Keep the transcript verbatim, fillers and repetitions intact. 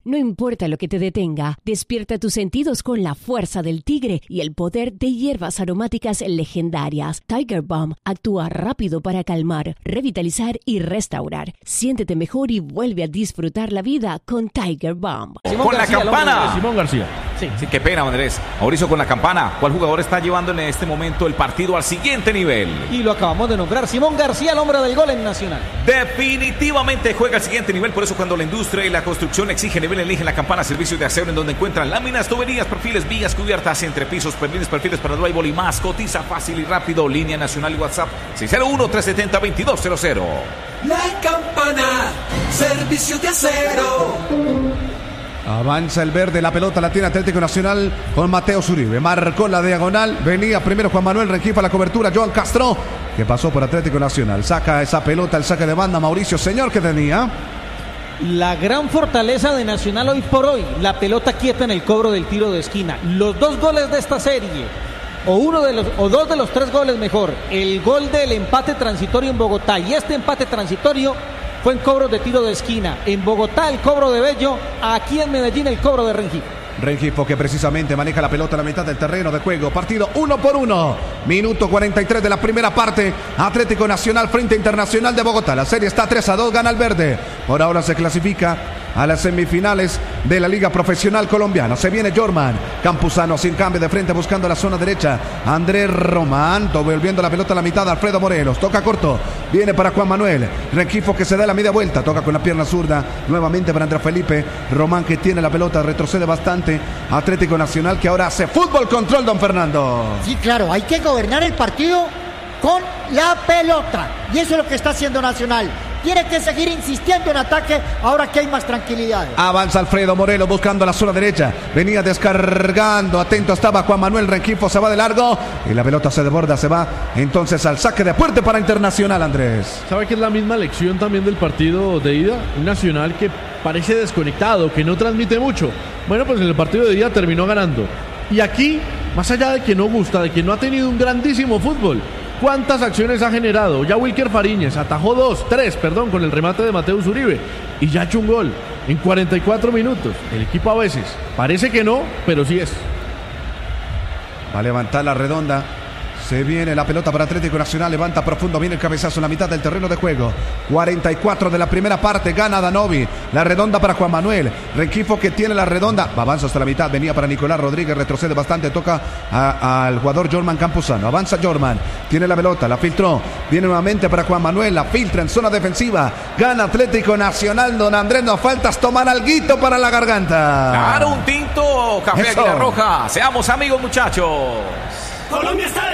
No importa lo que te detenga, despierta tus sentidos con la fuerza del tigre y el poder de hierbas aromáticas legendarias. Tiger Balm actúa rápido para calmar, revitalizar y restaurar. Siéntete mejor y vuelve a disfrutar la vida con Tiger Balm. Simón con García, la campana. Simón García. Sí, sí, qué pena, Andrés. Mauricio, con la campana, ¿cuál jugador está llevando en este momento el partido al siguiente nivel? Y lo acabamos de nombrar, Simón García, el hombre del gol en Nacional. Definitivamente juega al siguiente nivel, por eso cuando la industria y la construcción exigen nivel, eligen la campana, servicios de acero en donde encuentran láminas, tuberías, perfiles, vías, cubiertas, entrepisos, perfiles, perfiles para drywall y más. Cotiza fácil y rápido, línea nacional y WhatsApp seis cero uno, tres siete cero, dos dos cero cero. La campana, servicios de acero. Avanza el verde, la pelota la tiene Atlético Nacional con Mateo Zuribe. Marcó la diagonal, venía primero Juan Manuel Rengifo a la cobertura, Joan Castro, que pasó por Atlético Nacional. Saca esa pelota, el saque de banda, Mauricio, señor, que tenía. La gran fortaleza de Nacional hoy por hoy, la pelota quieta en el cobro del tiro de esquina. Los dos goles de esta serie, o uno de los, o dos de los tres goles mejor, el gol del empate transitorio en Bogotá y este empate transitorio fue en cobros de tiro de esquina. En Bogotá el cobro de Bello, aquí en Medellín el cobro de Rengifo. Rengifo que precisamente maneja la pelota a la mitad del terreno de juego. Partido uno por uno. Minuto cuarenta y tres de la primera parte. Atlético Nacional frente a Internacional de Bogotá. La serie está tres a dos, gana el verde. Por ahora se clasifica a las semifinales de la Liga Profesional Colombiana. Se viene Jorman. Campuzano sin cambio de frente buscando la zona derecha. Andrés Román devolviendo la pelota a la mitad. Alfredo Morelos. Toca corto. Viene para Juan Manuel. Rengifo que se da la media vuelta. Toca con la pierna zurda. Nuevamente para Andrés Felipe. Román que tiene la pelota. Retrocede bastante. Atlético Nacional que ahora hace fútbol control, don Fernando. Sí, claro. Hay que gobernar el partido con la pelota. Y eso es lo que está haciendo Nacional. Tiene que seguir insistiendo en ataque ahora que hay más tranquilidad. Avanza Alfredo Morelos buscando la zona derecha. Venía descargando. Atento estaba Juan Manuel Rengifo. Se va de largo. Y la pelota se desborda. Se va entonces al saque de puerta para Internacional, Andrés. ¿Sabe que es la misma lección también del partido de ida? Un Nacional que parece desconectado, que no transmite mucho. Bueno, pues en el partido de ida terminó ganando. Y aquí, más allá de que no gusta, de que no ha tenido un grandísimo fútbol, ¿cuántas acciones ha generado? Ya Wilker Fariñez atajó dos, tres, perdón, con el remate de Mateo Zuribe y ya ha hecho un gol en cuarenta y cuatro minutos. El equipo a veces parece que no, pero sí es. Va a levantar la redonda. Se viene la pelota para Atlético Nacional, levanta profundo, viene el cabezazo en la mitad del terreno de juego. cuarenta y cuatro de la primera parte, gana Danovi. La redonda para Juan Manuel. Rengifo que tiene la redonda, avanza hasta la mitad, venía para Nicolás Rodríguez, retrocede bastante, toca a, al jugador Jorman Campuzano. Avanza Jorman, tiene la pelota, la filtró, viene nuevamente para Juan Manuel, la filtra en zona defensiva. Gana Atlético Nacional, don Andrés, no faltas tomar alguito para la garganta. Claro, un tinto, café Águila Roja. Seamos amigos, muchachos. Colombia está